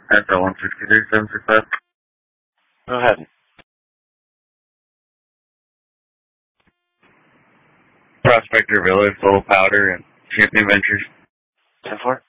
That's a 163-765. Go ahead. Prospector Village, Full Powder, and Champion Ventures. 10-4.